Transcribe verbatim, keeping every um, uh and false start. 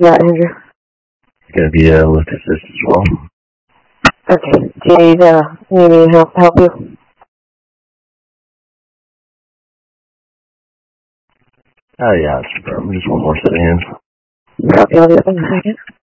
got, Andrew? It's going to be a lift assist as well. Okay. Do you need, uh, need me to help, help you? Oh, yeah, it's um, just one more set of hands. Copy, I'll do it in a second.